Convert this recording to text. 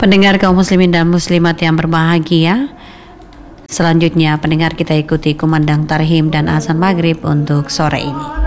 Pendengar kaum muslimin dan muslimat yang berbahagia, selanjutnya pendengar kita ikuti kumandang tarhim dan azan maghrib untuk sore ini.